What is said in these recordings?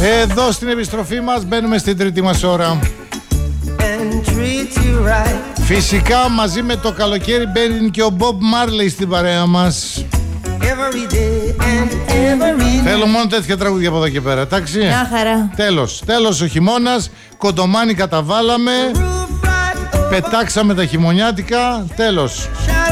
Εδώ στην επιστροφή μας μπαίνουμε στην τρίτη μας ώρα. Φυσικά μαζί με το καλοκαίρι μπαίνει και ο Bob Marley στην παρέα μας. Θέλω μόνο τέτοια τραγούδια από εδώ και πέρα, εντάξει. Μια χαρά. Τέλος ο χειμώνας. Κοντομάνι καταβάλαμε. Πετάξαμε τα χειμωνιάτικα. Τέλος.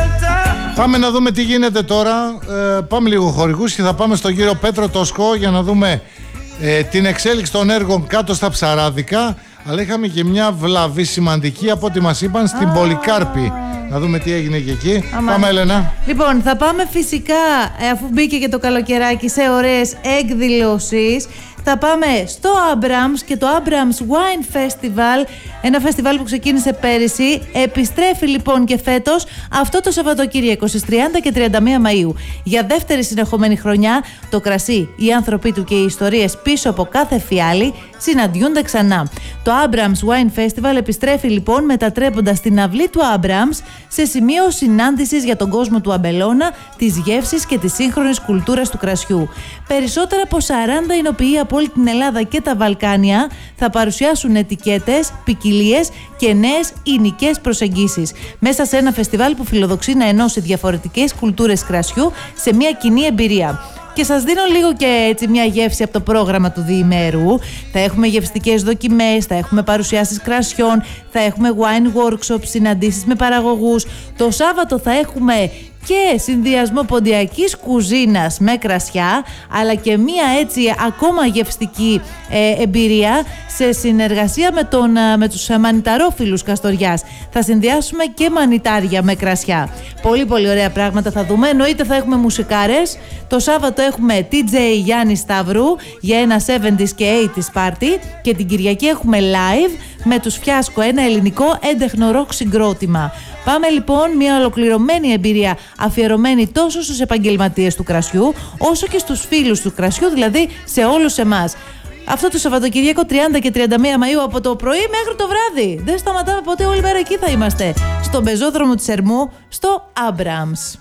Πάμε να δούμε τι γίνεται τώρα. Πάμε λίγο χορηγούς και θα πάμε στον κύριο Πέτρο Τόσκο για να δούμε την εξέλιξη των έργων κάτω στα Ψαράδικα. Αλλά είχαμε και μια βλαβή σημαντική από ό,τι μας είπαν στην Πολυκάρπη. Να δούμε τι έγινε και εκεί. Πάμε, Έλενα. Λοιπόν, θα πάμε φυσικά, αφού μπήκε και το καλοκαιράκι, σε ωραίες εκδηλώσεις. Θα πάμε στο Abrams και το Abrams Wine Festival, ένα φεστιβάλ που ξεκίνησε πέρυσι. Επιστρέφει λοιπόν και φέτος αυτό το Σαββατοκύριακο στις 30 και 31 Μαΐου. Για δεύτερη συνεχόμενη χρονιά, το κρασί, οι άνθρωποι του και οι ιστορίες πίσω από κάθε φιάλι συναντιούνται ξανά. Το Abrams Wine Festival επιστρέφει λοιπόν μετατρέποντας την αυλή του Abrams σε σημείο συνάντησης για τον κόσμο του αμπελώνα, της γεύσης και της σύγχρονης κουλτούρας του κρασιού. Περισσότερα από 40 εινοποιοί από όλη την Ελλάδα και τα Βαλκάνια θα παρουσιάσουν ετικέτες, ποικιλίες και νέες ηνικές προσεγγίσεις μέσα σε ένα φεστιβάλ που φιλοδοξεί να ενώσει διαφορετικές κουλτούρες κρασιού σε μια κοινή εμπειρία. Και σας δίνω λίγο και έτσι μια γεύση από το πρόγραμμα του διημέρου. Θα έχουμε γευστικές δοκιμές, θα έχουμε παρουσιάσεις κρασιών, θα έχουμε wine workshops, συναντήσεις με παραγωγούς. Το Σάββατο θα έχουμε και συνδυασμό ποντιακής κουζίνας με κρασιά, αλλά και μία έτσι ακόμα γευστική εμπειρία σε συνεργασία με τους μανιταρόφιλους Καστοριάς. Θα συνδυάσουμε και μανιτάρια με κρασιά. Πολύ πολύ ωραία πράγματα θα δούμε. Εννοείται θα έχουμε μουσικάρες. Το Σάββατο έχουμε DJ Γιάννη Σταύρου για ένα 70s και 80s party και την Κυριακή έχουμε live με τους Φιάσκο, ένα ελληνικό έντεχνο ροκ συγκρότημα. Πάμε λοιπόν μια ολοκληρωμένη εμπειρία αφιερωμένη τόσο στους επαγγελματίες του κρασιού όσο και στους φίλους του κρασιού, δηλαδή σε όλους εμάς. Αυτό το Σαββατοκυριακό 30 και 31 Μαΐου από το πρωί μέχρι το βράδυ. Δεν σταματάμε ποτέ, όλη μέρα εκεί θα είμαστε. Στον πεζόδρομο της Ερμού, στο Abrams.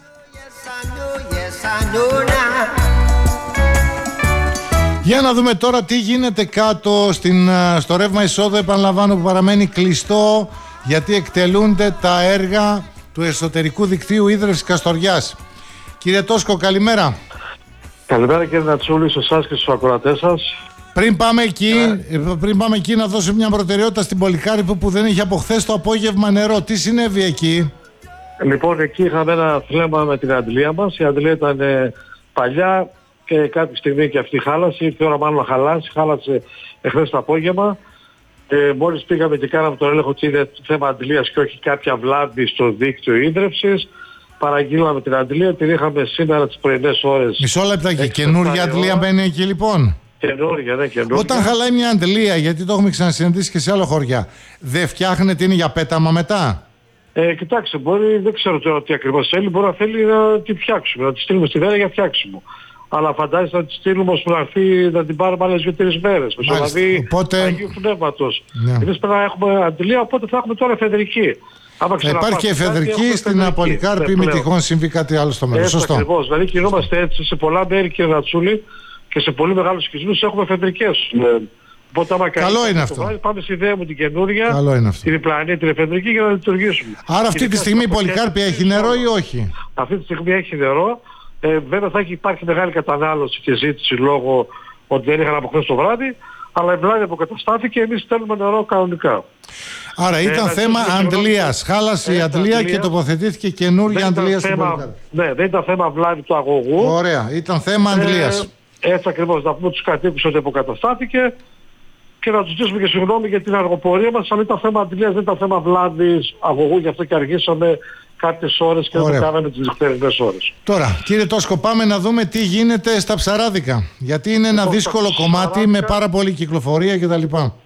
Για να δούμε τώρα τι γίνεται κάτω στο ρεύμα εισόδου, επαναλαμβάνω, που παραμένει κλειστό γιατί εκτελούνται τα έργα του εσωτερικού δικτύου ίδρυυσης Καστοριάς. Κύριε Τόσκο, καλημέρα. Καλημέρα κύριε Νατσούλη, σε εσάς και στους ακροατές σας. Πριν πάμε εκεί να δώσω μια προτεραιότητα στην Πολυκάρπη που δεν είχε από χθες το απόγευμα νερό. Τι συνέβη εκεί? Λοιπόν, εκεί είχαμε ένα θλέμμα με την αντλία μας. Η αντλία ήταν παλιά και κάποια στιγμή και αυτή χάλασε. Ήρθε η ώρα μάλλον να χαλάσει. Χάλασε εχθές το απόγευμα. Μόλις πήγαμε και κάναμε τον έλεγχο ότι είναι θέμα αντλίας και όχι κάποια βλάβη στο δίκτυο ίδρυυσης. Παραγγείλαμε την αντλία, την είχαμε σήμερα τις πρωινές ώρες. Μισό λεπτάκι, καινούργια αντλία μπαίνει εκεί λοιπόν? Καινούργια, ναι, καινούργια. Όταν χαλάει μια αντλία, γιατί το έχουμε ξανασυναντήσει και σε άλλα χωριά, δεν φτιάχνεται, είναι για πέταμα μετά? Κοιτάξτε, δεν ξέρω τώρα τι ακριβώς θέλει, μπορεί να θέλει να τη φτιάξουμε, να τη στείλουμε στη μέρα για φτιάξιμο. Αλλά φαντάζεστε να τη στείλουμε ώστε να έρθει να την πάρουμε άλλες 2-3 μέρες. Δηλαδή Αγίου Πνεύματος. Ναι. Εμείς πρέπει να έχουμε αντλία, οπότε θα έχουμε τώρα εφεδρική. Υπάρχει και εφεδρική στην Πολυκάρπη, μη τυχόν συμβεί κάτι άλλο στο μέλλον. Σωστό. Ακριβώς. Δηλαδή κινούμαστε έτσι σε πολλά μέρη, κύριε Νατσούλη, και σε πολύ μεγάλους οικισμούς έχουμε εφεδρικές. Οπότε, καλό είναι αυτό. Πάμε στη ιδέα μου την καινούργια, την διπλανή, την εφεδρική για να λειτουργήσουμε. Άρα αυτή τη στιγμή η Πολυκάρπη έχει νερό ή όχι? Αυτή τη στιγμή έχει νερό. Βέβαια θα υπάρχει μεγάλη κατανάλωση και ζήτηση λόγω ότι δεν είχαν από χθες το βράδυ, αλλά η βλάβη αποκαταστάθηκε, εμείς στέλνουμε νερό κανονικά. Άρα ήταν θέμα αντλίας. Χάλασε η αντλία και τοποθετήθηκε καινούργια αντλία στην Πολυκάρπη. Ναι, δεν ήταν θέμα βλάβη του αγωγού. Ωραία, ήταν θέμα αντλίας. Έτσι ακριβώς, να πούμε τους κατοίκους ότι αποκαταστάθηκε και να τους ζητήσουμε και συγγνώμη για την αργοπορία μας, αλλά ήταν θέμα αντλίας, δεν ήταν θέμα βλάβης αγωγού, γι' αυτό και αργήσαμε κάποιες ώρες και δεν το κάναμε τις νυχτερινές ώρες. Τώρα, κύριε Τόσκο, πάμε να δούμε τι γίνεται στα Ψαράδικα. Γιατί είναι ένα δύσκολο κομμάτι με πάρα πολλή κυκλοφορία κτλ.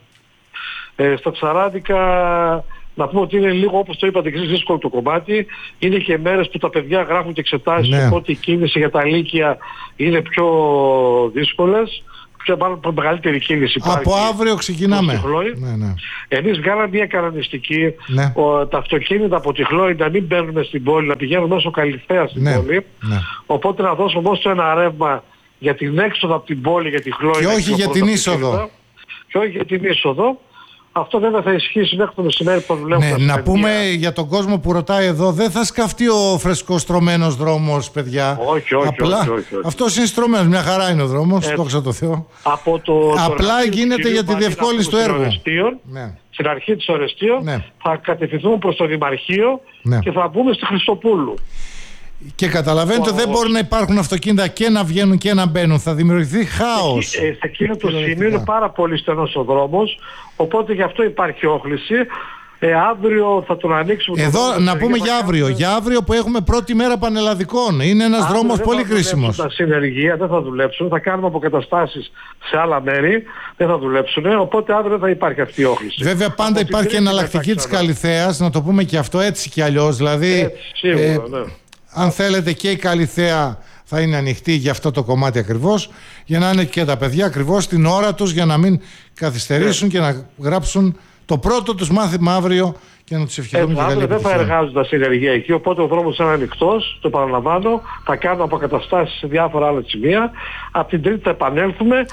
Στα Ψαράδικα, να πούμε ότι είναι λίγο, όπως το είπατε, δύσκολο το κομμάτι. Είναι και μέρες που τα παιδιά γράφουν και εξετάσεις, ναι. Οπότε η κίνηση για τα λύκεια είναι πιο δύσκολες. Μάλλον μεγαλύτερη κίνηση υπάρχει. Από αύριο ξεκινάμε. Ναι. Εμείς βγάλαμε μια κανονιστική, τα αυτοκίνητα από τη Χλόη να μην μπαίνουν στην πόλη, να πηγαίνουν μέσω Καλυθέα στην πόλη. Ναι. Οπότε να δώσουμε όσο ένα ρεύμα για την έξοδο από την πόλη, για τη Χλόη. Και όχι για την είσοδο. Και όχι για την είσοδο. Αυτό βέβαια θα ισχύσει μέχρι το μεσημέρι που δουλεύουμε. Ναι, να πούμε για τον κόσμο που ρωτάει εδώ, δεν θα σκαφτεί ο φρεσκοστρωμένος δρόμος, παιδιά. Όχι. Αυτός είναι στρωμένος, μια χαρά είναι ο δρόμος, δόξα τω Θεώ. Απλά γίνεται για τη διευκόλυνση του έργου. Ναι. Στην αρχή της Ορεστίων θα κατευθυνθούμε προς το Δημαρχείο και θα μπούμε στη Χριστοπούλου. Και καταλαβαίνετε δεν μπορεί να υπάρχουν αυτοκίνητα και να βγαίνουν και να μπαίνουν. Θα δημιουργηθεί χάος. Σε εκείνο το σημείο είναι πάρα πολύ στενός ο δρόμος, οπότε γι' αυτό υπάρχει όχληση. Αύριο θα τον ανοίξουμε. Εδώ να πούμε για αύριο. Για αύριο που έχουμε πρώτη μέρα πανελλαδικών. Είναι ένας δρόμος πολύ κρίσιμος. Τα συνεργεία δεν θα δουλέψουν. Θα κάνουμε αποκαταστάσεις σε άλλα μέρη. Δεν θα δουλέψουν. Οπότε αύριο δεν θα υπάρχει αυτή η όχληση. Βέβαια πάντα υπάρχει εναλλακτική της Καλιθέας. Να το πούμε και αυτό έτσι κι αλλιώς. Δηλαδή. Σίγουρα, αν θέλετε και η Καλιθέα θα είναι ανοιχτή για αυτό το κομμάτι ακριβώς, για να είναι και τα παιδιά ακριβώς στην ώρα τους, για να μην καθυστερήσουν και να γράψουν το πρώτο τους μάθημα αύριο και να τους ευχηθούμε και καλή επιτυχία. Δεν θα εργάζονται τα συνεργεία εκεί, οπότε ο δρόμος είναι ανοιχτός, το παραλαμβάνω, θα κάνουμε αποκαταστάσεις σε διάφορα άλλα σημεία. Από την Τρίτη θα επανέλθουμε.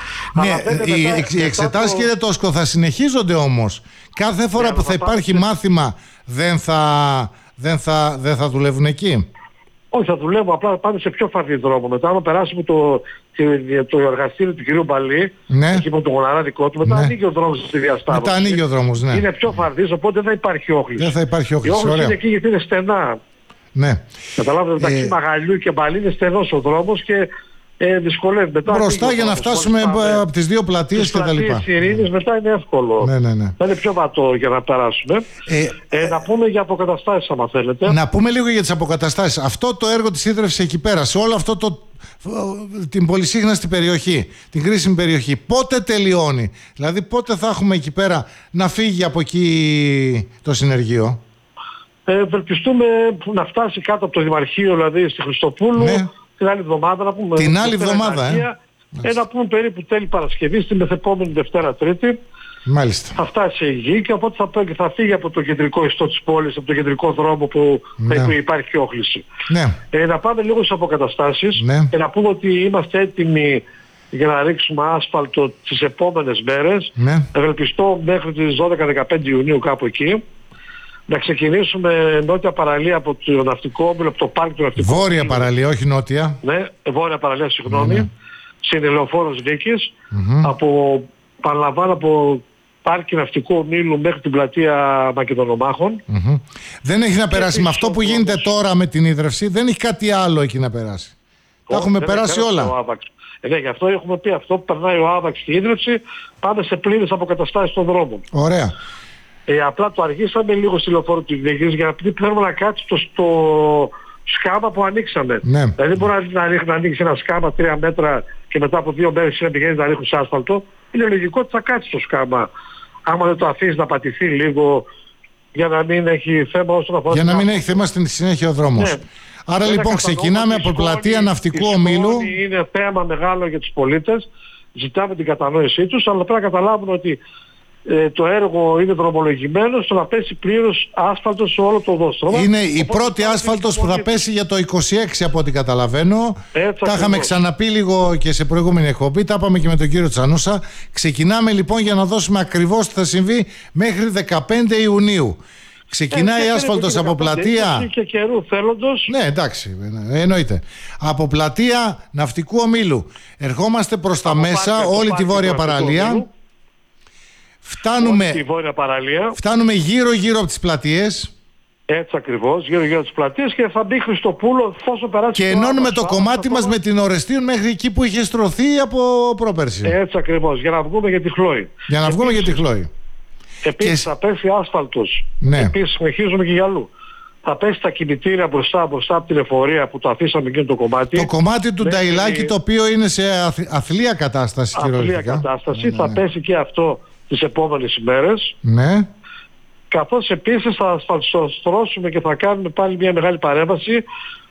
Οι εξετάσεις, κύριε Τόσκο, θα συνεχίζονται όμως. Κάθε φορά που θα υπάρχει μάθημα δεν θα δουλεύουν εκεί. Όχι, θα δουλεύουμε, απλά πάμε σε πιο φαρδί δρόμο. Μετά, άμα περάσουμε το εργαστήριο του κυρίου Μπαλή, εκεί με το γοναρά δικό του, μετά ανοίγει ο δρόμος στη διασταύρωση. Μετά ανοίγει ο δρόμος, ναι. Είναι πιο φαρδής, οπότε δεν θα υπάρχει όχληση. Δεν θα υπάρχει όχληση. Η όχληση είναι εκεί γιατί είναι στενά. Ναι. Καταλάβετε, μεταξύ Μαγαλιού και Μπαλή είναι στενός ο δρόμος και δυσκολεύει. Μετά μπροστά για να φτάσουμε από τις δύο πλατείες και τα λοιπά. Τις Ειρήνης μετά είναι εύκολο. Ναι. Θα είναι πιο βατό για να περάσουμε. Να πούμε για αποκαταστάσεις, άμα θέλετε. Να πούμε λίγο για τις αποκαταστάσεις. Αυτό το έργο της ίδρυυσης εκεί πέρα, σε όλο αυτό την πολυσύχναστη περιοχή, την κρίσιμη περιοχή, πότε τελειώνει? Δηλαδή πότε θα έχουμε εκεί πέρα να φύγει από εκεί το συνεργείο? Ευελπιστούμε να φτάσει κάτω από το Δημαρχείο, δηλαδή στη Χριστοπούλου. Την άλλη εβδομάδα να πούμε. Την άλλη εβδομάδα, να πούμε περίπου τέλη Παρασκευή, την μεθεπόμενη Δευτέρα Τρίτη. Μάλιστα. Θα φτάσει εκεί και οπότε θα φύγει από το κεντρικό ιστό της πόλης, από το κεντρικό δρόμο που υπάρχει όχληση. Να πάμε λίγο στις αποκαταστάσεις και να πούμε ότι είμαστε έτοιμοι για να ρίξουμε άσφαλτο τις επόμενες μέρες. Ευελπιστώ μέχρι τις 12-15 Ιουνίου κάπου εκεί. Να ξεκινήσουμε νότια παραλία από το ναυτικό όμιλο, από το πάρκο του ναυτικού. Βόρεια παραλία, όχι νότια. Ναι, βόρεια παραλία, συγγνώμη. Συνελεοφόρος Βίκης. Παραλαμβάνω από πάρκι ναυτικού ομίλου μέχρι την πλατεία Μακεδονομάχων. Δεν έχει να περάσει με αυτό που γίνεται τώρα με την ίδρυυση, δεν έχει κάτι άλλο εκεί να περάσει. Τα έχουμε περάσει όλα. Γι' αυτό έχουμε πει αυτό που περνάει ο ΆΒΑΞ στη ίδρυυση, πάμε σε πλήρες αποκαταστάσεις των δρόμων. Ωραία. Απλά το αργήσαμε λίγο στη λεωφόρο του Βίκης γιατί θέλουμε να κάτσει στο σκάμα που ανοίξαμε. Δηλαδή δεν μπορεί να ανοίξει ένα σκάμα 3 μέτρα και μετά από 2 μέρες να πηγαίνει να ρίχνει άσφαλτο. Είναι λογικό ότι θα κάτσει το σκάμα. Άμα δεν το αφήσει να πατηθεί λίγο για να μην έχει θέμα όσον αφορά. Για να μην έχει θέμα στην συνέχεια ο δρόμος. Άρα λοιπόν ξεκινάμε από πλατεία ναυτικού ομίλου. Είναι θέμα μεγάλο για τους πολίτες. Ζητάμε την κατανόησή τους, αλλά πρέπει να καταλάβουν ότι το έργο είναι δρομολογημένο στο να πέσει πλήρως άσφαλτο σε όλο το οδόστρωμα. Είναι η πρώτη άσφαλτος που θα πέσει για το 26 από ό,τι καταλαβαίνω. Τα είχαμε ξαναπεί λίγο και σε προηγούμενη εκπομπή, τα είπαμε και με τον κύριο Τσανούσα. Ξεκινάμε λοιπόν για να δώσουμε ακριβώς τι θα συμβεί μέχρι 15 Ιουνίου. Ξεκινάει άσφαλτος από πλατεία. Και καιρού θέλοντος. Ναι, εντάξει, εννοείται. Από πλατεία ναυτικού ομίλου. Ερχόμαστε προς τα μέσα, όλη τη βόρεια παραλία. Φτάνουμε γύρω-γύρω από τις πλατείες. Έτσι ακριβώς, γύρω-γύρω από τις πλατείες και θα μπει Χριστοπούλο όσο περάσει. Και ενώνουμε το κομμάτι μας με την Ορεστίων μέχρι εκεί που είχε στρωθεί από πρόπερση. Έτσι ακριβώς, για να βγούμε για τη Χλόη. Επίσης θα πέσει άσφαλτος. Επίσης συνεχίζουμε και για αλλού. Θα πέσει τα κινητήρια μπροστά από την εφορία που το αφήσαμε εκείνο το κομμάτι. Το κομμάτι του Νταϊλάκη το οποίο είναι σε αθλία κατάσταση. Θα πέσει και αυτό τις επόμενες ημέρες. Καθώς επίσης θα ασφαλτοστρώσουμε και θα κάνουμε πάλι μια μεγάλη παρέμβαση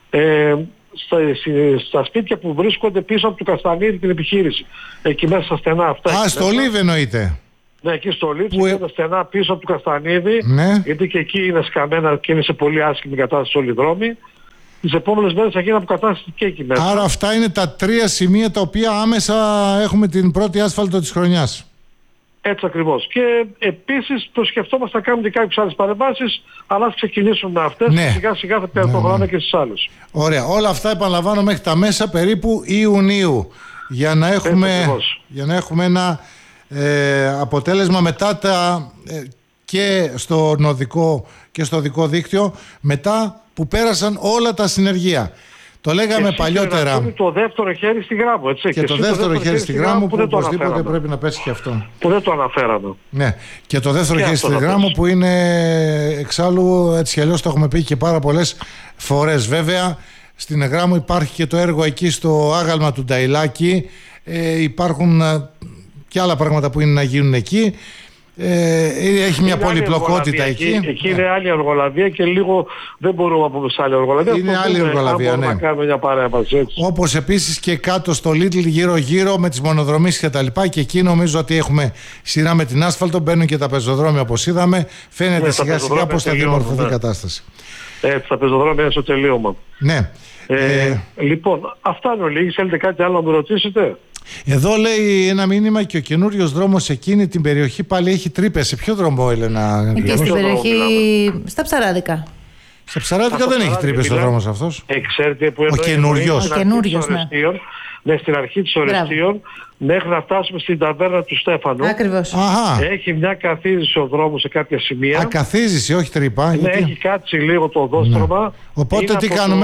στα σπίτια που βρίσκονται πίσω από του Καστανίδη την επιχείρηση. Εκεί μέσα στα στενά αυτά. Στο Λίβ εννοείται. Ναι, εκεί στο Λίβ είναι στενά πίσω από του Καστανίδη, γιατί και εκεί είναι σκαμμένα και είναι σε πολύ άσχημη κατάσταση όλοι οι δρόμοι. τις επόμενες μέρες θα γίνει αποκατάσταση και εκεί μέσα. Άρα αυτά είναι τα 3 σημεία τα οποία άμεσα έχουμε την πρώτη άσφαλτο της χρονιάς. Έτσι ακριβώς. Και επίσης το σκεφτόμαστε να κάνουμε και κάποιες άλλες παρεμβάσεις, αλλά ας ξεκινήσουμε με αυτές και σιγά σιγά θα προχωράμε και στις άλλες. Ωραία. Όλα αυτά επαναλαμβάνω μέχρι τα μέσα περίπου Ιουνίου για να έχουμε ένα αποτέλεσμα μετά και στο νοδικό και στο οδικό δίκτυο, μετά που πέρασαν όλα τα συνεργεία. Το λέγαμε παλιότερα. Το δεύτερο χέρι στη Γράμμο, έτσι. Και το δεύτερο χέρι στη Γράμμο που οπωσδήποτε πρέπει να πέσει και αυτό. Που δεν το αναφέραμε. Ναι. Και το δεύτερο χέρι στη Γράμμο που είναι εξάλλου, έτσι κι αλλιώς το έχουμε πει και πάρα πολλές φορές. Βέβαια, στην Γράμμο υπάρχει και το έργο εκεί στο άγαλμα του Νταϊλάκη. Υπάρχουν και άλλα πράγματα που είναι να γίνουν εκεί. Έχει μια πολυπλοκότητα εκεί. Εκεί είναι άλλη εργολαβία και λίγο δεν μπορούμε να πούμε σε άλλη εργολαβία. Είναι άλλη εργολαβία, ναι. Να κάνουμε μια παρέμβαση. Όπως επίσης και κάτω στο Lidl γύρω-γύρω με τις μονοδρομίες και τα λοιπά. Και εκεί νομίζω ότι έχουμε σειρά με την άσφαλτο. Μπαίνουν και τα πεζοδρόμια όπως είδαμε. Φαίνεται σιγά σιγά πως θα διαμορφωθεί η κατάσταση. Έτσι, τα πεζοδρόμια είναι στο τελείωμα. Ναι. Λοιπόν, αυτά είναι ολίγη. Θέλετε κάτι άλλο να μου ρωτήσετε? Εδώ λέει ένα μήνυμα και ο καινούριος δρόμος εκείνη την περιοχή πάλι έχει τρύπες. Σε ποιο δρόμο, Έλενα? Εκεί στην περιοχή, στα Ψαράδικα. Στα Ψαράδικα δεν έχει τρύπες ο δρόμος αυτός. Ξέρετε που ο καινούριος. Ο καινούριος, ναι. Ναι, στην αρχή της Ορεστίων μέχρι να φτάσουμε στην ταβέρνα του Στέφανου. Ακριβώς. Έχει μια καθίζηση ο δρόμος σε κάποια σημεία. Καθίζηση, όχι τρύπα. Ναι, έχει κάτσει λίγο το οδόστρωμα. Ναι. Οπότε τι κάνουμε?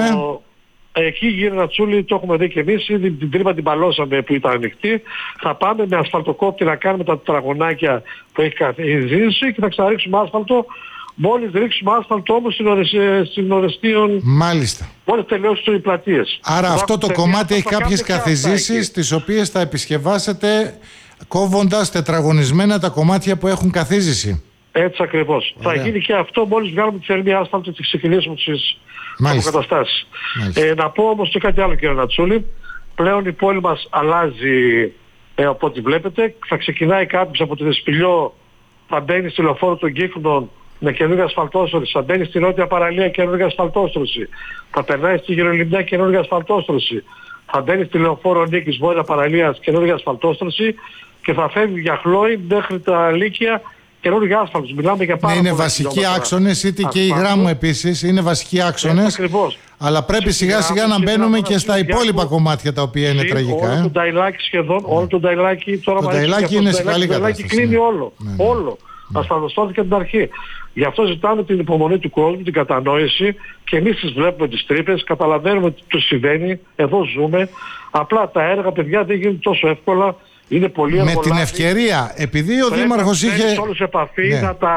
Εκεί γύρω Νατσούλη το έχουμε δει και εμείς, ήδη την τρύπα την παλώσαμε που ήταν ανοιχτή. Θα πάμε με ασφαλτοκόπτη να κάνουμε τα τετραγωνάκια που έχει καθίσει και θα ξαναρίξουμε άσφαλτο. Μόλις ρίξουμε άσφαλτο όμως στην Ορεστίων. Μάλιστα. Μόλις τελειώσουν οι πλατείες. Άρα αυτό το κομμάτι έχει κάποιες καθιζήσεις τις οποίες θα επισκευάσετε κόβοντας τετραγωνισμένα τα κομμάτια που έχουν καθίζηση. Έτσι ακριβώς. Θα γίνει και αυτό μόλις βγάλουμε τη θερμή άσφαλτο και ξεκινήσουμε τις αποκαταστάσεις. Να πω όμως και κάτι άλλο, κύριε Νατσούλη. Πλέον η πόλη μας αλλάζει από ό,τι βλέπετε. Θα ξεκινάει κάποιος από τη Δεσπηλιό, θα μπαίνει στη λεωφόρο των Κύκνων με καινούργια ασφαλτόστρωση, θα μπαίνει στη νότια παραλία καινούργια ασφαλτόστρωση, θα περνάει στη Γερολιμνιά καινούργια ασφαλτόστρωση, θα μπαίνει στη λεωφόρο Νίκης βόρεια παραλίας καινούργια ασφαλτόστρωση και θα φεύγει για Χλόη μέχρι τα Λύκεια καινούργια άσφαλτος. Μιλάμε για πάρα πολλά. Είναι βασικοί άξονες, είτε και η Γράμμο επίσης είναι βασικοί άξονες. Αλλά πρέπει σιγά σιγά να μπαίνουμε και στα υπόλοιπα κομμάτια τα οποία είναι τραγικά. Όλο το Νταϊλάκι σχεδόν, όλο το Νταϊλάκι τώρα το Νταϊλάκι είναι σε καλή κατάσταση. Το κλείνει όλο. Ασφαλτοστώθηκε από την αρχή. Γι' αυτό ζητάμε την υπομονή του κόσμου, την κατανόηση και εμείς τις βλέπουμε τις τρύπες, καταλαβαίνουμε τι του συμβαίνει, εδώ ζούμε. Απλά τα έργα, παιδιά, δεν γίνουν τόσο εύκολα. Είναι πολύ με την ευκαιρία, επειδή ο Δήμαρχος είχε όλους επαφή,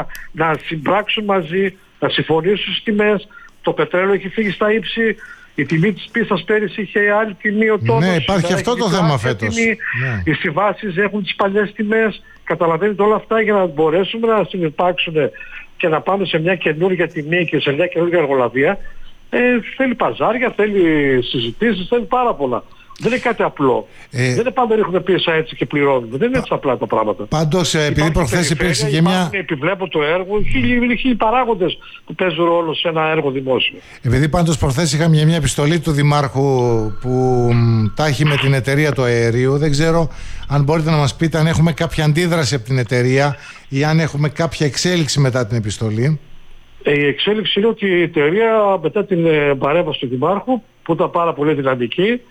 να συμπράξουν μαζί, να συμφωνήσουν στις τιμές. Το πετρέλαιο έχει φύγει στα ύψη. Η τιμή της πίστας πέρυσι είχε άλλη τιμή ο τόνος. Ναι, υπάρχει αυτό το θέμα φέτος. Ναι. Οι συμβάσεις έχουν τις παλιές τιμές. Καταλαβαίνετε όλα αυτά για να μπορέσουμε να συνυπάρξουν και να πάμε σε μια καινούργια τιμή και σε μια καινούργια εργολαβία. Θέλει παζάρια, θέλει συζητήσεις, θέλει πάρα πολλά. Δεν είναι κάτι απλό. Δεν είναι πάντα ρίχνουμε πίσω έτσι και πληρώνουμε. Δεν είναι έτσι απλά τα πράγματα. Πάντως, επειδή προχθές υπήρξε και μια. Επιβλέπω το έργο, χίλιοι παράγοντες που παίζουν ρόλο σε ένα έργο δημόσιο. Επειδή πάντως προχθές είχαμε μια επιστολή του Δημάρχου που τα έχει με την εταιρεία του αερίου. Δεν ξέρω αν μπορείτε να μας πείτε αν έχουμε κάποια αντίδραση από την εταιρεία ή αν έχουμε κάποια εξέλιξη μετά την επιστολή. Η εξέλιξη είναι ότι η εταιρεία μετά την παρέμβαση του Δημάρχου, που ήταν πάρα πολύ δυναμική,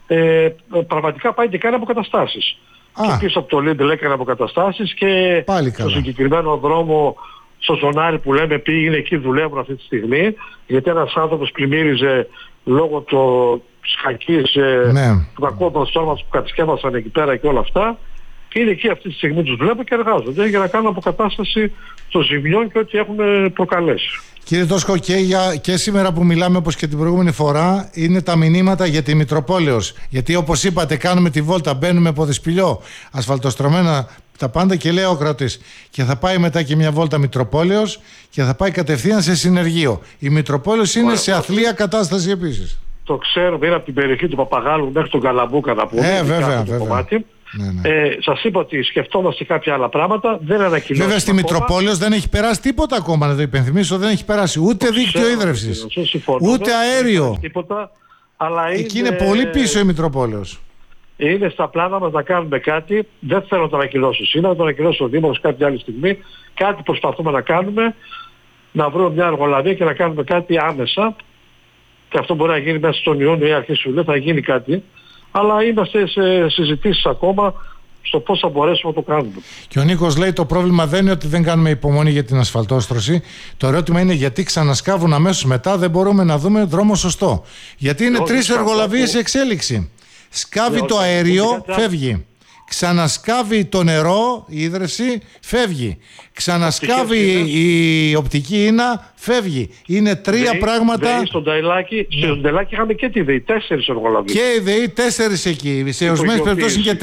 πραγματικά πάει και κάνει αποκαταστάσεις. Και πίσω από το Lidl έκανε αποκαταστάσεις και στο συγκεκριμένο δρόμο, στο Ζωνάρι που λέμε πήγαινε εκεί, δουλεύουν αυτή τη στιγμή, γιατί ένας άνθρωπος πλημμύριζε λόγω της χακής, του κακού στόρματος που κατασκεύασαν εκεί πέρα και όλα αυτά. Και είναι εκεί αυτή τη στιγμή τους βλέπω και εργάζονται για να κάνουν αποκατάσταση των ζημιών και ό,τι έχουν προκαλέσει. Κύριε Τόσκο, και σήμερα που μιλάμε όπως και την προηγούμενη φορά είναι τα μηνύματα για τη Μητροπόλεως. Γιατί όπως είπατε κάνουμε τη βόλτα, μπαίνουμε από Δεσπηλιό, ασφαλτοστρωμένα τα πάντα και λέει ο κρατής. Και θα πάει μετά και μια βόλτα Μητροπόλεως και θα πάει κατευθείαν σε συνεργείο. Η Μητροπόλεως είναι σε αθλία κατάσταση επίσης. Το ξέρουμε, είναι από την περιοχή του Παπαγάλου μέχρι τον Καλαμπούκα να πούμε. Βέβαια. Σας είπα ότι σκεφτόμαστε κάποια άλλα πράγματα, δεν ανακοινώσαμε. Βέβαια στη Μητροπόλεως δεν έχει περάσει τίποτα ακόμα, να το υπενθυμίσω, δεν έχει περάσει ούτε δίκτυο ίδρευσης, ούτε αέριο. Τίποτα, αλλά εκεί είναι πολύ πίσω η Μητροπόλεως. Είναι στα πλάνα μας να κάνουμε κάτι, δεν θέλω να το ανακοινώσω σήμερα, να το ανακοινώσω ο Δήμος κάποια άλλη στιγμή. Κάτι προσπαθούμε να κάνουμε, να βρούμε μια εργολαβία και να κάνουμε κάτι άμεσα. Και αυτό μπορεί να γίνει μέσα στον Ιούνιο ή αρχές Ιουλίου, θα γίνει κάτι. Αλλά είμαστε σε συζητήσεις ακόμα στο πώς θα μπορέσουμε να το κάνουμε. Και ο Νίκος λέει: το πρόβλημα δεν είναι ότι δεν κάνουμε υπομονή για την ασφαλτόστρωση. Το ερώτημα είναι γιατί ξανασκάβουν αμέσως μετά, δεν μπορούμε να δούμε δρόμο σωστό. Γιατί είναι 3 εργολαβίες σε εξέλιξη. Σκάβει το αέριο, φεύγει. Ξανασκάβει το νερό, η ίδρυυση, φεύγει. Ξανασκάβει η οπτική ίνα, φεύγει. Είναι 3 πράγματα. Στον Νταϊλάκη είχαμε και τη ΔΕΗ, 4 εργολαβίες. Και η ΔΕΗ 4 εκεί. Σε ορισμένες περιπτώσεις είναι και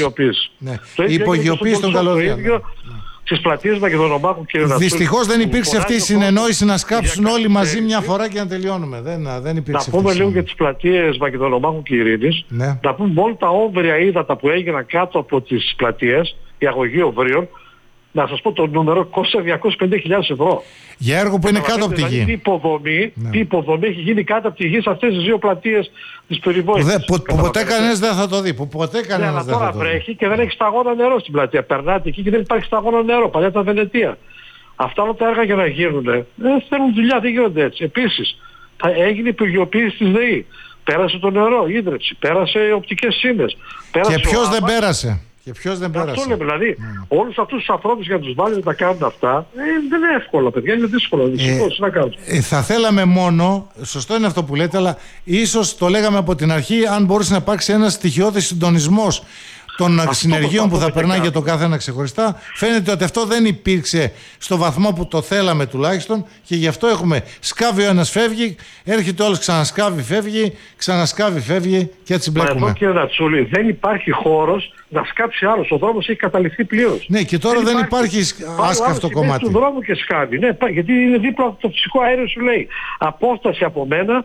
4. Η υπογειοποίηση των καλωδίων. Στις πλατείες Μακεδονομάχου και δυστυχώς δεν υπήρξε αυτή η συνεννόηση να σκάψουν όλοι μαζί μια φορά και να τελειώνουμε. Δεν υπήρξε. Να πούμε λίγο για τις πλατείες Μακεδονομάχου και Ειρήνης. Ναι. Να πούμε όλα τα όμβρια ύδατα που έγιναν κάτω από τις πλατείες, η αγωγή ομβρίων, να σας πω το νούμερο, κόστησε 250.000 ευρώ. Για έργο που είναι κάτω από τη γη. Τι υποδομή έχει γίνει κάτω από τη γη σε αυτές τις 2 πλατείες της περιβόητας. Ποτέ κανένας δεν θα το δει. Αλλά τώρα βρέχει και δεν έχει σταγόνα νερό στην πλατεία. Περνάτε εκεί και δεν υπάρχει σταγόνα νερό. Παλιά τα Βενετία. Αυτά όλα τα έργα για να γίνουν θέλουν δουλειά, δεν γίνονται έτσι. Επίσης, έγινε η υπογειοποίηση της ΔΕΗ. Πέρασε το νερό, η ίδρυυση, πέρασε οι οπτικές σύνδες. Και ποιος δεν πέρασε. Αυτό λέμε, δηλαδή όλους αυτούς τους ανθρώπους για να τους βάλει να τα κάνουν αυτά δεν είναι εύκολα, παιδιά, είναι δύσκολο. Να κάνουν. Θα θέλαμε μόνο, σωστό είναι αυτό που λέτε, αλλά ίσως το λέγαμε από την αρχή, αν μπορούσε να υπάρξει ένας στοιχειώδης συντονισμός των συνεργείων που θα περνάει για το κάθε ένα ξεχωριστά. Φαίνεται ότι αυτό δεν υπήρξε στο βαθμό που το θέλαμε τουλάχιστον και γι' αυτό έχουμε σκάβει ο ένας, φεύγει, έρχεται ο άλλος, ξανασκάβει, φεύγει, ξανασκάβει, φεύγει και έτσι μπλέκουμε. Μα εδώ, κύριε Ρατσούλη, δεν υπάρχει χώρος να σκάψει άλλος. Ο δρόμος έχει καταληφθεί πλήρως. Ναι, και τώρα δεν υπάρχει άσκαυτο κομμάτι. Του δρόμου και σκάβει. Ναι, γιατί είναι δίπλα από το φυσικό αέριο, σου λέει. Απόσταση από μένα.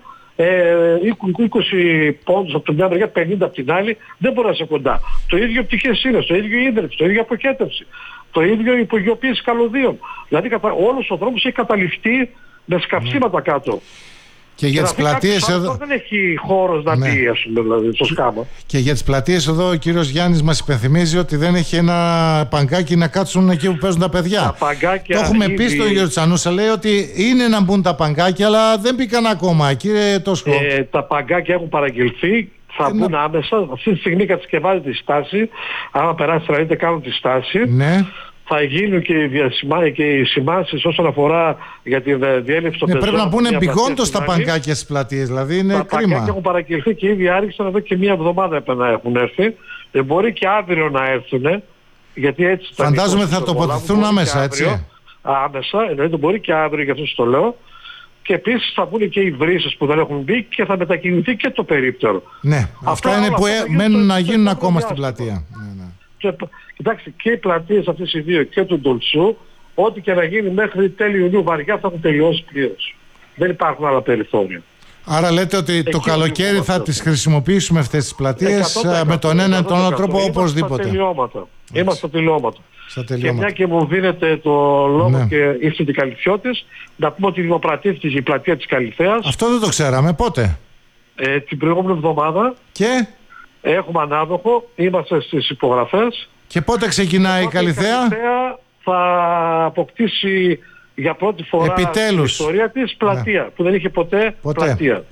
20 πόντους από την μια μεριά, 50 από την άλλη, δεν μπορεί να είσαι κοντά. Το ίδιο οπτικές σύνες, το ίδιο ίδρυυση, το ίδιο αποχέτευση, το ίδιο υπογειοποίηση καλωδίων. Δηλαδή όλος ο δρόμος έχει καταληφθεί με σκαψίματα κάτω. Και για τις πλατείες εδώ δεν έχει χώρος να μπει, ας πούμε, δηλαδή, στο σκάμα. Και για τις πλατείες εδώ ο κύριος Γιάννης μας υπενθυμίζει ότι δεν έχει ένα παγκάκι να κάτσουν εκεί που παίζουν τα παιδιά. Το έχουμε πει στον κύριο Τσανούσα, λέει ότι είναι να μπουν τα παγκάκια, αλλά δεν μπήκαν ακόμα, κύριε Τόσκο. Τα παγκάκια έχουν παραγγελθεί. Θα μπουν άμεσα. Αυτή τη στιγμή κατασκευάζεται η στάση. Άμα περάσει τραβείτε κάνουν τη στάση. Ναι. Θα γίνουν και οι σημάσεις όσον αφορά για την διέλευση των πεζών. Πρέπει να μπουν εμπιγόντως τα παγκάκια στις πλατείες, δηλαδή είναι κρίμα. Τα παγκάκια έχουν παραγγελθεί και ήδη άρχισαν εδώ και 1 εβδομάδα να έχουν έρθει. Μπορεί και αύριο να έρθουν. Γιατί έτσι φαντάζομαι θα τοποθετηθούν άμεσα, έτσι. Άμεσα, εννοείται μπορεί και αύριο, γι' αυτό το λέω. Και επίσης θα μπουν και οι βρύσες που δεν έχουν μπει και θα μετακινηθεί και το περίπτερο. Ναι, αυτά είναι που μένουν να γίνουν ακόμα στην πλατεία. Κοιτάξτε, και οι πλατείες αυτές οι 2 και του Ντολτσού, ό,τι και να γίνει μέχρι τέλη Ιουνίου βαριά θα έχουν τελειώσει πλήρως. Δεν υπάρχουν άλλα περιθώρια. Άρα λέτε ότι το καλοκαίρι θα τις χρησιμοποιήσουμε αυτές τις πλατείες με τον ένα ή τον άλλο τρόπο οπωσδήποτε. Είμαστε στα τελειώματα. Και μια και μου δίνετε το λόγο και είστε την Καλυθιώτης, να πούμε ότι δημοπρατήθηκε η πλατεία της Καλυθέας. Αυτό δεν το ξέραμε. Πότε? Την προηγούμενη εβδομάδα. Και έχουμε ανάδοχο, είμαστε στις υπογραφές. Και πότε ξεκινάει η Καλυθέα? Η Καλυθέα θα αποκτήσει για πρώτη φορά στην ιστορία της πλατεία, που δεν είχε ποτέ πλατεία.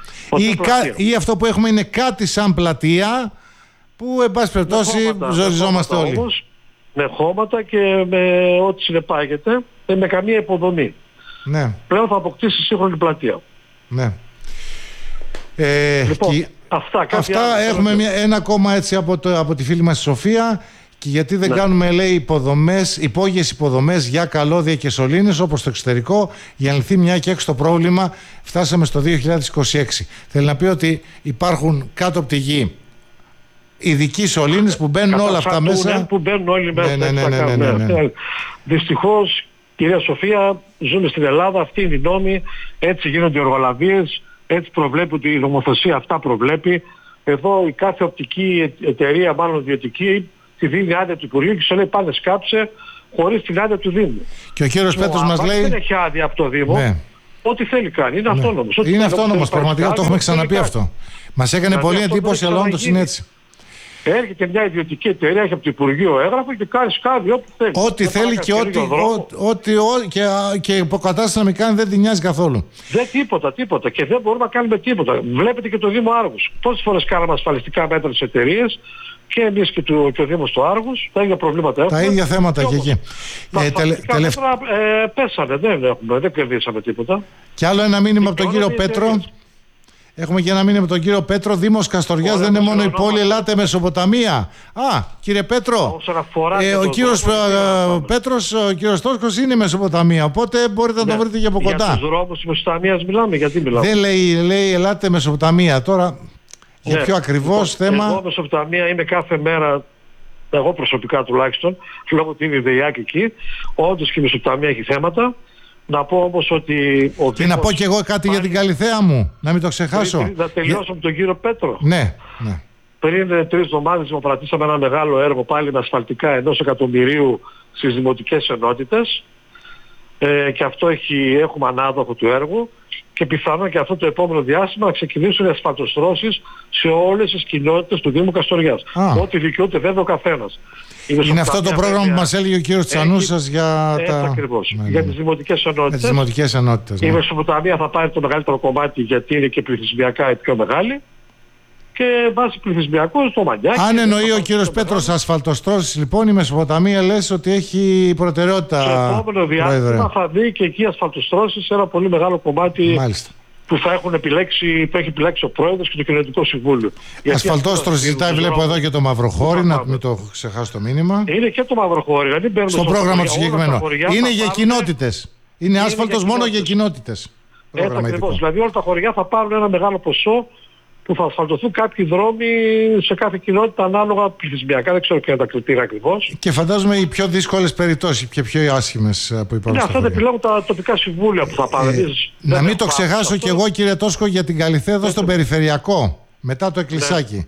Ή αυτό που έχουμε είναι κάτι σαν πλατεία που εν πάση περιπτώσει ζοριζόμαστε όλοι. Όμως, με χώματα και με ό,τι συνεπάγεται, με καμία υποδομή. Ναι. Πλέον θα αποκτήσει σύγχρονη πλατεία. Ναι. Λοιπόν, αυτά έχουμε ένα ακόμα έτσι από τη φίλη μας Σοφία. Και γιατί δεν κάνουμε, λέει, υπόγειες υποδομές για καλώδια και σωλήνες όπως στο εξωτερικό, για να λυθεί μια και έξω το πρόβλημα. Φτάσαμε στο 2026. Θέλει να πει ότι υπάρχουν κάτω από τη γη ειδικοί σωλήνες που μπαίνουν όλα αυτά μέσα. Που μπαίνουν όλοι μέσα. Ναι. Δυστυχώς, κυρία Σοφία, ζούμε στην Ελλάδα, αυτή είναι η νόμη, έτσι γίνονται οι εργολαβίες, έτσι προβλέπει ότι η νομοθεσία αυτά προβλέπει. Εδώ η κάθε οπτική εταιρεία, μάλλον ιδιωτική, τη δίνει άδεια του Υπουργείου και σου λέει πάνε σκάψε χωρίς την άδεια του Δήμου. Και ο κύριος Πέτρος μας λέει... δεν έχει άδεια από το Δήμο. Ναι. Ό,τι θέλει κάνει. Είναι αυτόνομος. Είναι αυτόνομος, πραγματικά το έχουμε ξαναπεί αυτό. Μας έκανε πολύ εντύπωση, αλλά όντως είναι έτσι. Έρχεται μια ιδιωτική εταιρεία, έχει από το Υπουργείο έγγραφο και κάνει ό,τι θέλει. Ό,τι θέλει και και υποκατάσταση να μην κάνει δεν την νοιάζει καθόλου. Δεν τίποτα. Και δεν μπορούμε να κάνουμε τίποτα. Βλέπετε και το Δήμο Άργους. Πόσες φορές κάναμε ασφαλιστικά μέτρα στις εταιρείες και εμείς και ο Δήμος του Άργους. Τα ίδια προβλήματα έχουμε. Τα ίδια θέματα και εκεί. Τα ασφαλιστικά μέτρα πέσανε. Δεν κερδίσαμε τίποτα. Και άλλο ένα μήνυμα από τον κύριο Πέτρο. Έχουμε και ένα μήνυμα από τον κύριο Πέτρο. Δήμος Καστοριάς δεν είναι μόνο η πόλη, ελάτε Μεσοποταμία. Κύριε Πέτρο, ο κύριος Πέτρος, ο κύριος Τόσκος είναι Μεσοποταμία. Οπότε μπορείτε να το βρείτε και από κοντά. Για τους δρόμους της Μεσοποταμίας μιλάμε, γιατί μιλάμε. Δεν λέει ελάτε Μεσοποταμία. Τώρα, για πιο ακριβώς θέμα. Εγώ Μεσοποταμία είμαι κάθε μέρα, εγώ προσωπικά τουλάχιστον, λόγω ότι είναι η ΔΕΙΑΚ εκεί. Όντως και η Μεσοποταμία έχει θέματα. Να πω όμως ότι... Και να πω και εγώ κάτι για την Καλιθέα μου, να μην το ξεχάσω. Να τελειώσω με τον κύριο Πέτρο. Ναι. Πριν 3 εβδομάδες δημοπρατήσαμε ένα μεγάλο έργο πάλι με ασφαλτικά 1 εκατομμυρίου στις δημοτικές ενότητες και αυτό έχουμε ανάδοχο του έργου και πιθανόν και αυτό το επόμενο διάστημα να ξεκινήσουν οι ασφαλτοστρώσεις σε όλες τις κοινότητες του Δήμου Καστοριάς. Ό,τι δικαιούται βέβαια ο καθένας. Είναι αυτό το πρόγραμμα που μας έλεγε ο κύριος Τσανούσας για τα... ακριβώς. Για τις δημοτικές ενότητες. Η Μεσοποταμία θα πάρει το μεγαλύτερο κομμάτι γιατί είναι και πληθυσμιακά η πιο μεγάλη. Και βάσει πληθυσμιακό στο Μανιάκι. Αν εννοεί ο κύριος Πέτρος ασφαλτοστρώσεις, λοιπόν, η Μεσοποταμία λες ότι έχει προτεραιότητα. Στο επόμενο διάστημα θα δει και εκεί ασφαλτοστρώσεις σε ένα πολύ μεγάλο κομμάτι. Μάλιστα. Που θα έχουν επιλέξει, που έχει επιλέξει ο Πρόεδρος και το Κοινωνικό Συμβούλιο. Ασφαλτόστρωση ζητάει, βλέπω εδώ και το Μαυροχώρι, να μην το ξεχάσω το μήνυμα. Είναι και το Μαυροχώρι. Στο πρόγραμμα του συγκεκριμένο. Είναι για κοινότητες. Είναι άσφαλτος μόνο για κοινότητες. Ακριβώς. Δηλαδή όλα τα χωριά θα πάρουν ένα μεγάλο ποσό που θα ασφαλτωθούν κάποιοι δρόμοι σε κάθε κοινότητα ανάλογα πληθυσμιακά. Δεν ξέρω ποια είναι τα κριτήρια ακριβώς. Και φαντάζομαι οι πιο δύσκολες περιπτώσεις και πιο άσχημες που υπάρχουν. Ναι, αυτά δεν επιλέγουν τα τοπικά συμβούλια που θα πάνε. Να μην το ξεχάσω κι εγώ, κύριε Τόσκο, για την Καλιθέα εδώ στον Περιφερειακό, μετά το Εκκλησάκι.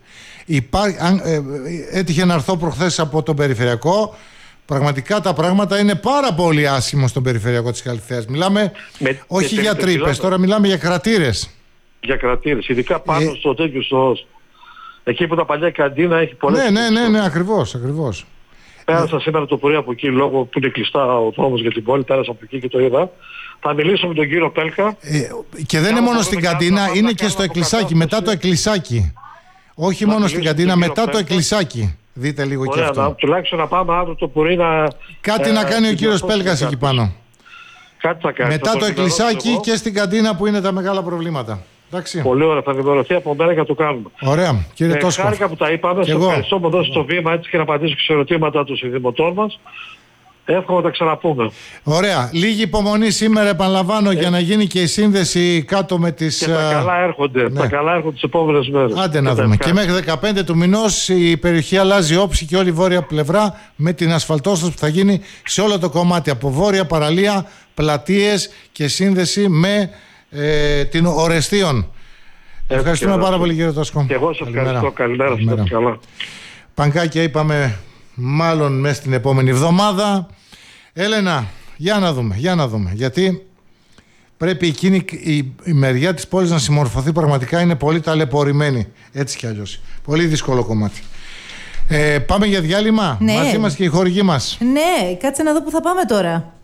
Έτυχε να έρθω προχθές από τον Περιφερειακό. Πραγματικά τα πράγματα είναι πάρα πολύ άσχημο στον Περιφερειακό της Καλιθέας. Μιλάμε όχι για τρύπες, τώρα μιλάμε για κρατήρες. Για κρατήρες, ειδικά πάνω στο τέτοιο εκεί που τα παλιά καντίνα έχει πολλές... Ναι, ακριβώς. Πέρασα σήμερα το πρωί από εκεί, λόγω που είναι κλειστά ο δρόμος για την πόλη, πέρασα από εκεί και το είδα. Θα μιλήσω με τον κύριο Πέλκα. Και δεν είναι μόνο στην καντίνα, είναι και στο Εκκλησάκι, μετά το Εκκλησάκι. Όχι μόνο στην καντίνα, μετά το Εκκλησάκι. Δείτε λίγο και αυτό. Τουλάχιστον να πάμε αύριο το πρωί να... Κάτι να κάνει ο κύριος Πέλκας εκεί πάνω. Κάτι θα κάνει. Μετά το Εκκλησάκι και στην καντίνα που είναι τα μεγάλα προβλήματα. Εντάξει. Πολύ ωραία, θα ενημερωθεί από μένα και θα το κάνουμε. Ωραία, κύριε Τόσκο. Χάρηκα που τα είπαμε. Σε ευχαριστώ που δώσετε το βήμα έτσι και να απαντήσω σε ερωτήματα των συνδημοτών μας. Εύχομαι να τα ξαναπούμε. Ωραία. Λίγη υπομονή σήμερα, επαναλαμβάνω, για να γίνει και η σύνδεση κάτω με τις... Και τα καλά έρχονται. Ναι. Τα καλά έρχονται τις επόμενες μέρες. Άντε να δούμε. Και μέχρι 15 του μηνός η περιοχή αλλάζει όψη και όλη η βόρεια πλευρά με την ασφαλτόστρωση που θα γίνει σε όλο το κομμάτι. Από βόρεια παραλία, πλατείες και σύνδεση με την Ορεστίων. Ευχαριστούμε πάρα πολύ, κύριε Τόσκο. Και εγώ σας ευχαριστώ. Καλημέρα σας. Καλά. Πανκάκια είπαμε μάλλον μέσα στην επόμενη εβδομάδα. Έλενα, για να δούμε. Γιατί πρέπει εκείνη η μεριά της πόλης να συμμορφωθεί. Πραγματικά είναι πολύ ταλαιπωρημένη. Έτσι κι αλλιώς. Πολύ δύσκολο κομμάτι. Πάμε για διάλειμμα. Ναι. Μαζί μας και οι χορηγοί μας. Ναι, κάτσε να δω που θα πάμε τώρα.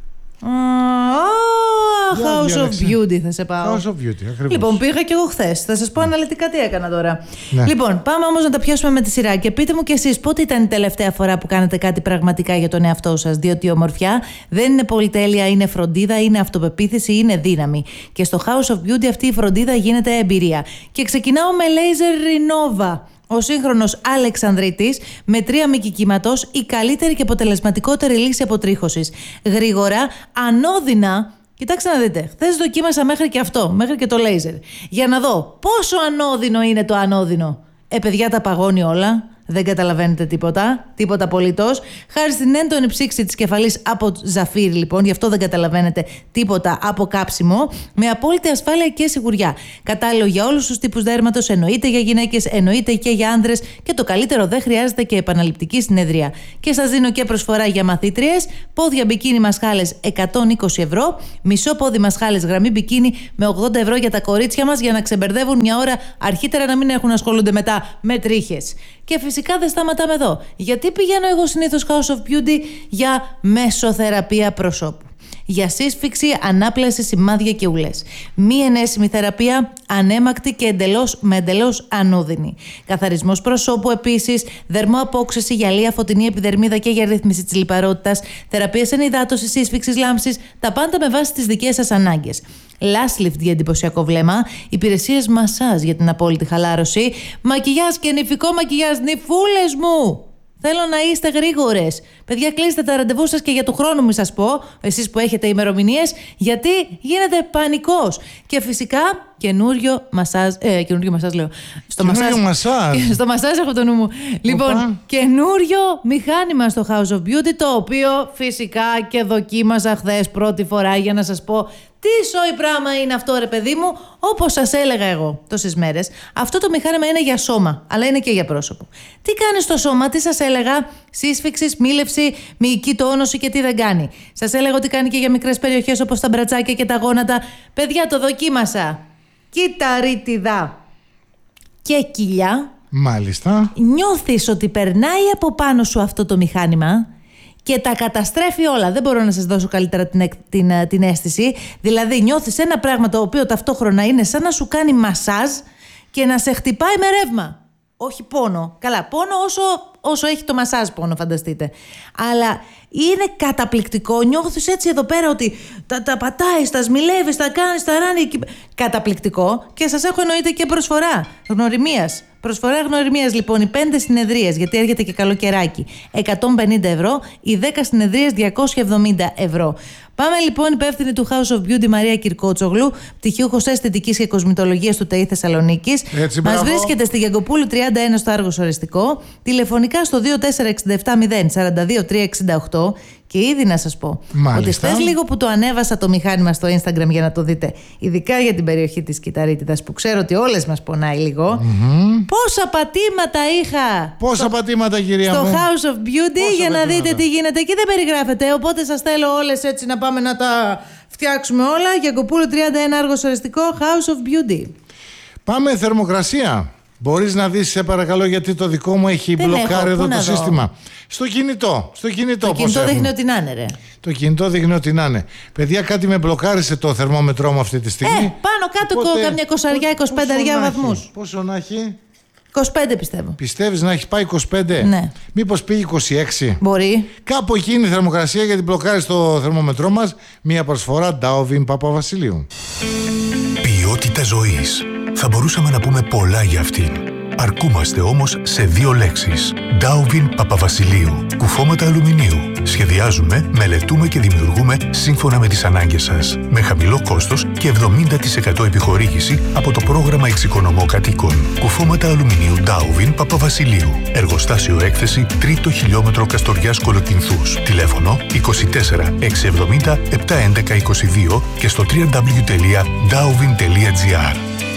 House of Beauty θα σε πάω. House of Beauty, ακριβώς. Λοιπόν, πήγα και εγώ χθες. Θα σας πω αναλυτικά τι έκανα τώρα. Ναι. Λοιπόν, πάμε όμως να τα πιάσουμε με τη σειρά. Και πείτε μου κι εσείς πότε ήταν η τελευταία φορά που κάνατε κάτι πραγματικά για τον εαυτό σας. Διότι η ομορφιά δεν είναι πολυτέλεια, είναι φροντίδα, είναι αυτοπεποίθηση, είναι δύναμη. Και στο House of Beauty αυτή η φροντίδα γίνεται εμπειρία. Και ξεκινάω με Laser Renova. Ο σύγχρονος Αλεξανδρίτης με 3 μήκη κύματος, η καλύτερη και αποτελεσματικότερη λύση αποτρίχωσης. Γρήγορα, ανώδυνα. Κοιτάξτε να δείτε, χθες δοκίμασα μέχρι και αυτό, μέχρι και το λέιζερ. Για να δω πόσο ανώδυνο είναι το ανώδυνο. Παιδιά, τα παγώνει όλα. δεν καταλαβαίνετε τίποτα απολύτως. Χάρη στην έντονη ψήξη της κεφαλής από ζαφύρι, λοιπόν, γι' αυτό δεν καταλαβαίνετε τίποτα από κάψιμο, με απόλυτη ασφάλεια και σιγουριά. Κατάλληλο για όλους τους τύπους δέρματος, εννοείται για γυναίκες, εννοείται και για άντρες, και το καλύτερο, δεν χρειάζεται και επαναληπτική συνεδρία. Και σας δίνω και προσφορά για μαθήτριες: πόδια μπικίνι μασχάλες 120 ευρώ, μισό πόδι μασχάλες γραμμή μπικίνι με 80 ευρώ για τα κορίτσια μας, για να ξεμπερδεύουν μια ώρα αρχίτερα, να μην έχουν να ασχολούνται μετά με τρίχες. Και φυσικά δεν σταματάμε εδώ. Γιατί πηγαίνω εγώ συνήθως House of Beauty? Για μεσοθεραπεία προσώπου. Για σύσφυξη, ανάπλαση, σημάδια και ουλές. Μη ενέσιμη θεραπεία, ανέμακτη και εντελώς ανώδυνη. Καθαρισμός προσώπου επίσης, δερμοαπόξεση, γυαλία, φωτεινή επιδερμίδα και για ρύθμιση της λιπαρότητας, θεραπείες ενυδάτωσης, σύσφυξης, λάμψης, τα πάντα με βάση τις δικές σας ανάγκες. Lash lift για εντυπωσιακό βλέμμα, υπηρεσίες μασάζ για την απόλυτη χαλάρωση, μακιγιάζ και νηφικό μακιγιάζ, νηφούλες μου! Θέλω να είστε γρήγορες. Παιδιά, κλείστε τα ραντεβού σας και για του χρόνου, μη σας πω, εσείς που έχετε ημερομηνίες, γιατί γίνεται πανικός. Και φυσικά καινούριο μασάζ λέω. Στο μασάζ έχω το νου μου. Λοιπόν, καινούριο μηχάνημα στο House of Beauty, το οποίο φυσικά και δοκίμασα χθες πρώτη φορά, για να σας πω τι σόι πράγμα είναι αυτό, ρε παιδί μου. Όπως σας έλεγα εγώ τόσες μέρες, αυτό το μηχάνημα είναι για σώμα, αλλά είναι και για πρόσωπο. Τι κάνει στο σώμα, τι σας έλεγα? Σύσφυξη, μίλευση, μυϊκή τόνωση και τι δεν κάνει. Σας έλεγα ότι κάνει και για μικρές περιοχές όπως τα μπρατσάκια και τα γόνατα. Παιδιά, το δοκίμασα. Κυταρίτιδα και κοιλιά. Μάλιστα. Νιώθεις ότι περνάει από πάνω σου αυτό το μηχάνημα και τα καταστρέφει όλα. Δεν μπορώ να σας δώσω καλύτερα την αίσθηση. Δηλαδή νιώθεις ένα πράγμα το οποίο ταυτόχρονα είναι σαν να σου κάνει μασάζ και να σε χτυπάει με ρεύμα. Όχι πόνο. Καλά, πόνο όσο έχει το μασάζ πόνο, φανταστείτε. Αλλά είναι καταπληκτικό. Νιώθεις έτσι εδώ πέρα ότι τα πατάει, τα σμιλεύεις, τα κάνεις, τα ράνει. Καταπληκτικό. Και σας έχω εννοείται και προσφορά γνωριμίας. Προσφορά γνωριμίας, λοιπόν, οι 5 συνεδρίες, γιατί έρχεται και καλοκαιράκι, 150 ευρώ, οι 10 συνεδρίες 270 ευρώ. Πάμε λοιπόν, υπεύθυνη του House of Beauty Μαρία Κυρκότσογλου, πτυχιούχος αισθητικής και κοσμητολογίας του ΤΕΗ Θεσσαλονίκης. Μας βρίσκεται στη Γιαγκοπούλου 31 στο Άργος Οριστικό, τηλεφωνικά στο 24670 42368. Και ήδη να σας πω, ότι χθες λίγο που το ανέβασα το μηχάνημα στο Instagram για να το δείτε, ειδικά για την περιοχή της Κυταρίτιδας, που ξέρω ότι όλες μας πονάει λίγο, πόσα πατήματα είχα! Πόσα πατήματα, κυρία μου! Στο House of Beauty, για να δείτε τι γίνεται. Και δεν περιγράφεται, οπότε σας θέλω όλες έτσι να πάμε να τα φτιάξουμε όλα. Γιαγκοπούλου 31 Άργος Οριστικό, House of Beauty. Πάμε θερμοκρασία. Μπορείς να δεις, σε παρακαλώ, γιατί το δικό μου έχει μπλοκάρει εδώ το σύστημα. Στο κινητό. Το κινητό δείχνει ότι να είναι, ρε. Το κινητό δείχνει ότι να είναι. Παιδιά, κάτι με μπλοκάρισε το θερμόμετρό μου αυτή τη στιγμή. Πάνω κάτω καμιά 20-25 βαθμούς. Πόσο να έχει? 25 πιστεύω. Πιστεύεις να έχει πάει 25? Ναι. Μήπως πήγε 26? Μπορεί. Κάπου εκεί είναι η θερμοκρασία, γιατί μπλοκάρει στο θερμόμετρό μας. Μία προσφορά Dowvin Παπαβασιλείου. Ποιότητα ζωής. Θα μπορούσαμε να πούμε πολλά για αυτήν. Αρκούμαστε όμως σε 2 λέξεις. Dowvin Παπαβασιλείου. Κουφώματα αλουμινίου. Σχεδιάζουμε, μελετούμε και δημιουργούμε σύμφωνα με τις ανάγκες σας. Με χαμηλό κόστος και 70% επιχορήγηση από το πρόγραμμα Εξοικονομώ Κατοίκων. Κουφώματα αλουμινίου Dowvin Παπαβασιλείου. Εργοστάσιο έκθεση 3ο χιλιόμετρο Καστοριάς Κολοκυνθούς. Τηλέφωνο 24 670 711 22 και στο www.dowvin.gr.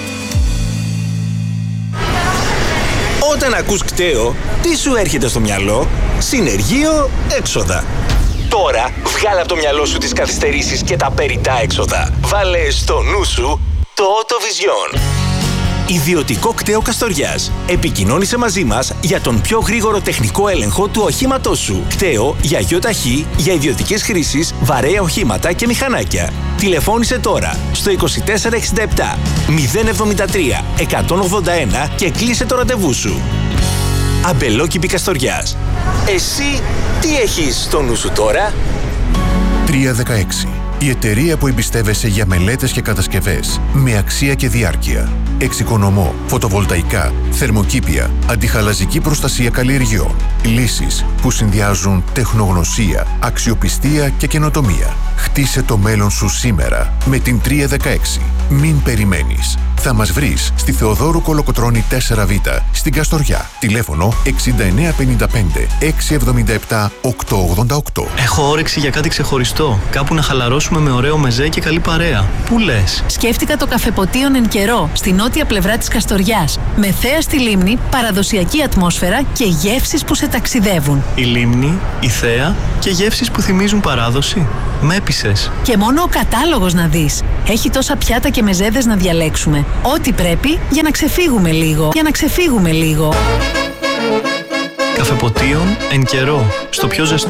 Όταν ακούς κταίο, τι σου έρχεται στο μυαλό? Συνεργείο, έξοδα. Τώρα βγάλε από το μυαλό σου τις καθυστερήσεις και τα περιττά έξοδα. Βάλε στο νου σου το Autovision. Ιδιωτικό κταίο Καστοριάς. Επικοινώνησε μαζί μας για τον πιο γρήγορο τεχνικό έλεγχο του οχήματός σου. Κταίο για ΙΟΤΑΧΗ, για ιδιωτικές χρήσεις, βαρέα οχήματα και μηχανάκια. Τηλεφώνησε τώρα στο 2467 073 181 και κλείσε το ραντεβού σου. Αμπελόκηπη Καστοριάς. Εσύ τι έχεις στο νου σου τώρα? 316. Η εταιρεία που εμπιστεύεσαι για μελέτες και κατασκευές με αξία και διάρκεια. Εξοικονομώ, φωτοβολταϊκά, θερμοκήπια, αντιχαλαζική προστασία καλλιεργειών. Λύσεις που συνδυάζουν τεχνογνωσία, αξιοπιστία και καινοτομία. Χτίσε το μέλλον σου σήμερα με την 316. Μην περιμένεις. Θα μας βρεις στη Θεοδόρου Κολοκοτρώνη 4Β, στην Καστοριά. Τηλέφωνο 6955 677 888. Έχω όρεξη για κάτι ξεχωριστό. Κάπου να χαλαρώσουμε με ωραίο μεζέ και καλή παρέα. Πού λες? Σκέφτηκα το Καφεποτίον Εν Καιρό, στη νότια πλευρά της Καστοριάς. Με θέα στη λίμνη, παραδοσιακή ατμόσφαιρα και γεύσεις που σε ταξιδεύουν. Η λίμνη, η θέα και γεύσεις που θυμίζουν παράδοση. Με έπεισες. Και μόνο ο κατάλογος να δεις. Έχει τόσα πιάτα και μεζέδες να διαλέξουμε. Ό,τι πρέπει για να ξεφύγουμε λίγο. Καφεποτίον Εν Καιρό, στο πιο ζεστό